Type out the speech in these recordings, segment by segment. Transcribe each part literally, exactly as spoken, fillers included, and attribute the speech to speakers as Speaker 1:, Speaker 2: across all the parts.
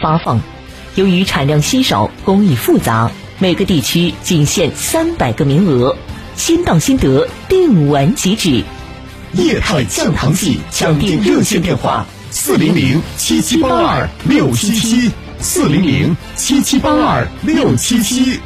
Speaker 1: 发放。由于产量稀少，工艺复杂，每个地区仅限三百个名额，先到先得，订完即止。
Speaker 2: 液态降糖剂抢订热线电话：四零零七七八二六七七，四零零七七八二六七七。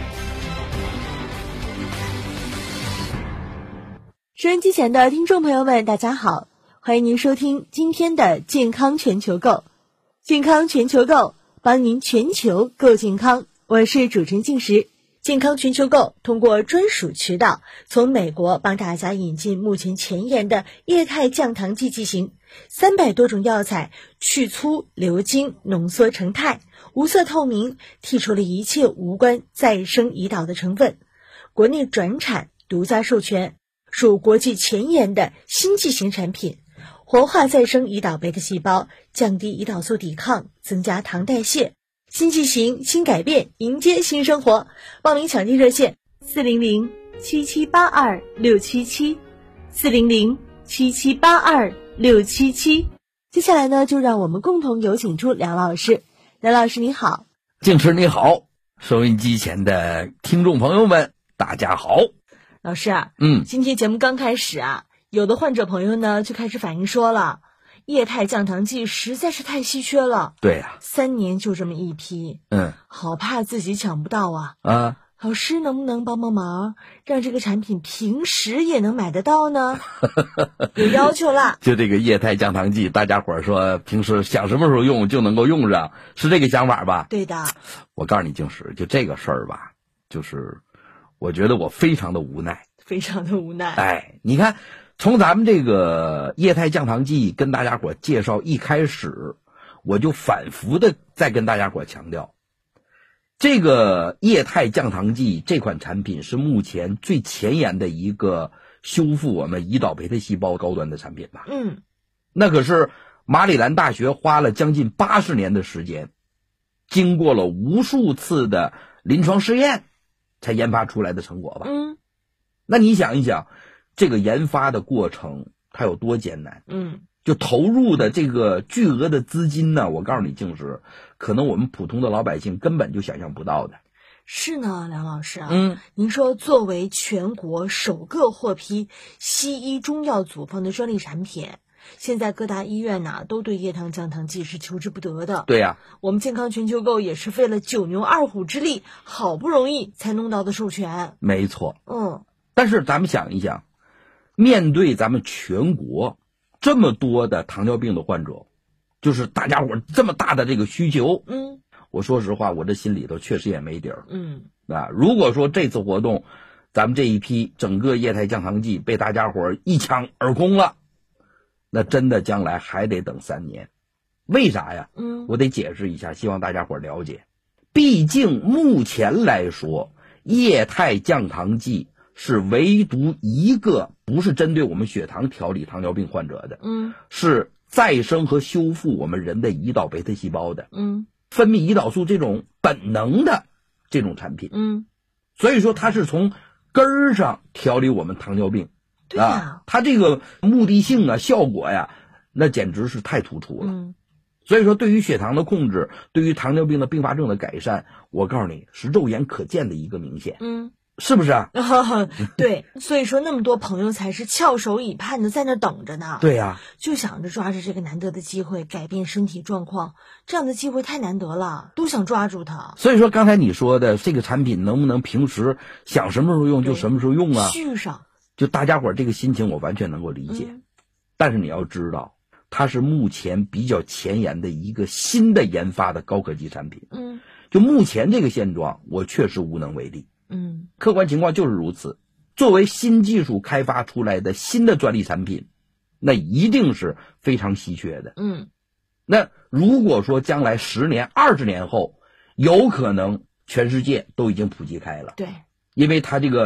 Speaker 3: 收音机前的听众朋友们，大家好，欢迎您收听今天的健康全球购。健康全球购，帮您全球购健康。我是主持人静时。健康全球购通过专属渠道从美国帮大家引进目前前沿的液态降糖剂剂型，三百多种药材去粗流精，浓缩成肽，无色透明，剔除了一切无关再生胰岛的成分，国内转产，独家授权，属国际前沿的新剂型产品，活化再生胰岛贝塔细胞，降低胰岛素抵抗，增加糖代谢。新剂型，新改变，迎接新生活。报名抢订热线：四零零七七八二六七七，四零零七七八二六七七。接下来呢，就让我们共同有请出梁老师。梁老师你好。
Speaker 4: 静时你好，收音机前的听众朋友们，大家好。
Speaker 3: 老师啊，
Speaker 4: 嗯，
Speaker 3: 今天节目刚开始啊，有的患者朋友呢就开始反映说了，液态降糖剂实在是太稀缺了。
Speaker 4: 对呀、啊，
Speaker 3: 三年就这么一批，
Speaker 4: 嗯，
Speaker 3: 好怕自己抢不到啊。
Speaker 4: 啊，
Speaker 3: 老师能不能帮帮忙，让这个产品平时也能买得到呢？有要求啦。
Speaker 4: 就这个液态降糖剂，大家伙儿说平时想什么时候用就能够用上，是这个想法吧？
Speaker 3: 对的。
Speaker 4: 我告诉你，静时，就这个事儿吧，就是我觉得我非常的无奈，
Speaker 3: 非常的无奈。
Speaker 4: 哎，你看。从咱们这个液态降糖剂跟大家伙介绍一开始，我就反复的在跟大家伙强调，这个液态降糖剂这款产品是目前最前沿的一个修复我们胰岛贝塔细胞高端的产品吧。
Speaker 3: 嗯，
Speaker 4: 那可是马里兰大学花了将近八十年的时间，经过了无数次的临床试验，才研发出来的成果吧。
Speaker 3: 嗯，
Speaker 4: 那你想一想。这个研发的过程它有多艰难？
Speaker 3: 嗯，
Speaker 4: 就投入的这个巨额的资金呢，我告诉你，静时，可能我们普通的老百姓根本就想象不到的。
Speaker 3: 是呢，梁老师啊，
Speaker 4: 嗯，
Speaker 3: 您说作为全国首个获批西医中药组方的专利产品，现在各大医院呢都对液态降糖剂是求之不得的。
Speaker 4: 对呀、啊，
Speaker 3: 我们健康全球购也是费了九牛二虎之力，好不容易才弄到的授权。
Speaker 4: 没错。
Speaker 3: 嗯，
Speaker 4: 但是咱们想一想。面对咱们全国这么多的糖尿病的患者，就是大家伙这么大的这个需求，
Speaker 3: 嗯，
Speaker 4: 我说实话，我这心里头确实也没底儿，
Speaker 3: 嗯，
Speaker 4: 啊，如果说这次活动，咱们这一批整个液态降糖剂被大家伙一抢而空了，那真的将来还得等三年。为啥呀？
Speaker 3: 嗯，
Speaker 4: 我得解释一下，希望大家伙了解。毕竟目前来说，液态降糖剂是唯独一个不是针对我们血糖调理糖尿病患者的，
Speaker 3: 嗯，
Speaker 4: 是再生和修复我们人的胰岛贝塔细胞的，
Speaker 3: 嗯，
Speaker 4: 分泌胰岛素这种本能的这种产品，
Speaker 3: 嗯，
Speaker 4: 所以说它是从根儿上调理我们糖尿病，
Speaker 3: 对呀、
Speaker 4: 啊，它这个目的性啊、效果呀，那简直是太突出了。
Speaker 3: 嗯，
Speaker 4: 所以说，对于血糖的控制，对于糖尿病的并发症的改善，我告诉你是肉眼可见的一个明显。
Speaker 3: 嗯。
Speaker 4: 是不是啊？
Speaker 3: 对，所以说那么多朋友才是翘首以盼的在那等着呢。
Speaker 4: 对呀、啊，
Speaker 3: 就想着抓着这个难得的机会改变身体状况，这样的机会太难得了，都想抓住它。
Speaker 4: 所以说刚才你说的这个产品能不能平时想什么时候用就什么时候用啊？
Speaker 3: 续上，
Speaker 4: 就大家伙这个心情我完全能够理解、嗯。但是你要知道，它是目前比较前沿的一个新的研发的高科技产品。
Speaker 3: 嗯，
Speaker 4: 就目前这个现状，我确实无能为力。
Speaker 3: 嗯，
Speaker 4: 客观情况就是如此。作为新技术开发出来的新的专利产品，那一定是非常稀缺的。
Speaker 3: 嗯，
Speaker 4: 那如果说将来十年、二十年后，有可能全世界都已经普及开了。
Speaker 3: 对，
Speaker 4: 因为它这个